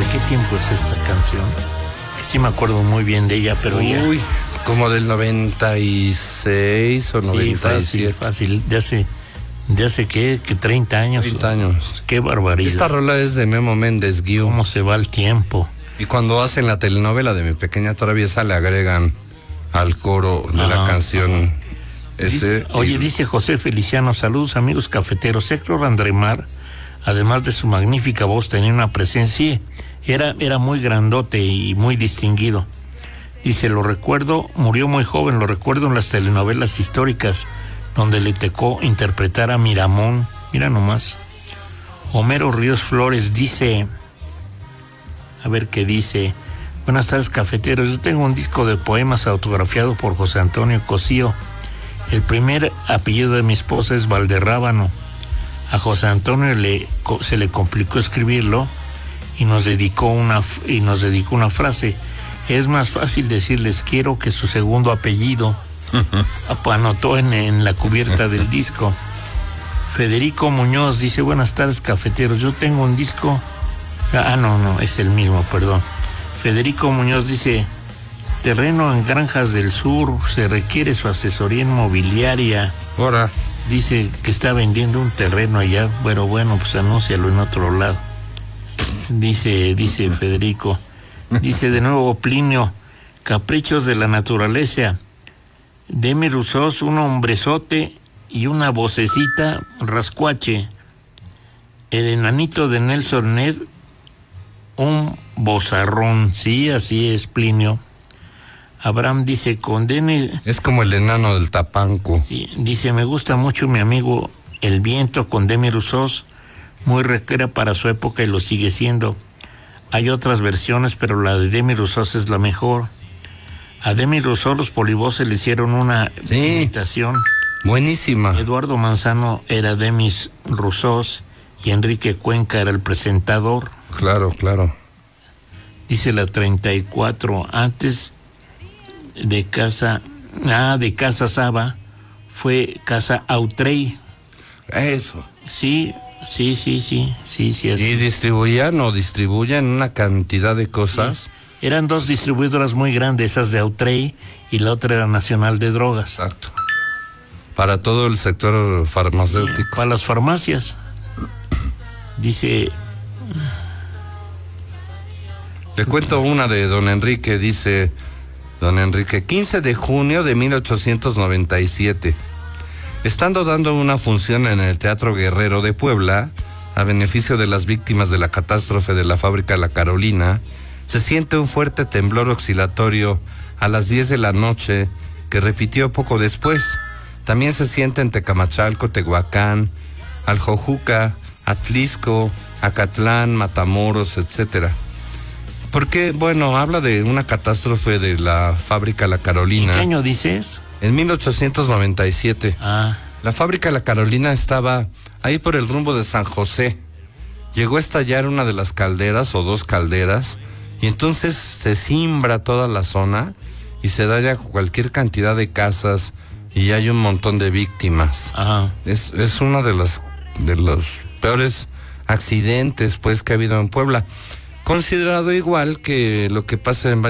qué tiempo es esta canción? Sí me acuerdo muy bien de ella, pero ya... Uy, como del 96 o 97. Sí, fácil. ¿De hace qué? ¿Que 30 años? 30 años. Qué barbaridad. Esta rola es de Memo Méndez Guiú. ¿Cómo se va el tiempo? Y cuando hacen la telenovela de Mi Pequeña Traviesa, le agregan al coro de la canción ese. Dice José Feliciano, saludos amigos cafeteros. Héctor Andremar, además de su magnífica voz, tenía una presencia, era muy grandote y muy distinguido. Dice, lo recuerdo, murió muy joven, lo recuerdo en las telenovelas históricas, donde le tocó interpretar a Miramón. Mira nomás. Homero Ríos Flores dice, a ver qué dice. Buenas tardes, cafeteros. Yo tengo un disco de poemas autografiado por José Antonio Cosío. El primer apellido de mi esposa es Valderrábano. A José Antonio se le complicó escribirlo y nos dedicó una frase. Es más fácil decirles quiero que su segundo apellido. Anotó en la cubierta del disco. Federico Muñoz dice, buenas tardes, cafeteros. Yo tengo un disco... no, es el mismo, perdón. Federico Muñoz dice, terreno en Granjas del Sur, se requiere su asesoría inmobiliaria. Ahora. Dice que está vendiendo un terreno allá. Bueno, pues anúncialo en otro lado. Dice Federico. Dice de nuevo Plinio, caprichos de la naturaleza. Demi Roussos, un hombrezote y una vocecita rascuache. El enanito de Nelson Ned, un bozarrón. Sí, así es, Plinio. Abraham dice, condene... Es como el enano del Tapanco. Sí, dice, me gusta mucho mi amigo El Viento con Demi Roussos, muy rockera para su época y lo sigue siendo. Hay otras versiones, pero la de Demi Roussos es la mejor. A Demi Roussos los Polivoces le hicieron una imitación. Buenísima. Eduardo Manzano era Demi Roussos y Enrique Cuenca era el presentador. Claro. Dice la 34, antes de Casa Saba fue Casa Autrey. Eso. Sí, así. Y distribuyen una cantidad de cosas. Sí. Eran dos distribuidoras muy grandes, esas de Autrey y la otra era Nacional de Drogas. Exacto. Para todo el sector farmacéutico. Sí, para las farmacias. Dice... Le cuento una de don Enrique, dice don Enrique, 15 de junio de 1897. Estando dando una función en el Teatro Guerrero de Puebla, a beneficio de las víctimas de la catástrofe de la fábrica La Carolina, se siente un fuerte temblor oscilatorio a las 10 de la noche, que repitió poco después. También se siente en Tecamachalco, Tehuacán, Aljojuca, Atlisco, Acatlán, Matamoros, etcétera. Porque, habla de una catástrofe de la fábrica La Carolina. ¿En qué año dices? En 1897. La fábrica La Carolina estaba ahí por el rumbo de San José. Llegó a estallar una de las calderas o dos calderas y entonces se simbra toda la zona y se daña cualquier cantidad de casas y hay un montón de víctimas. Es uno de los peores accidentes que ha habido en Puebla. Considerado igual que lo que pasa en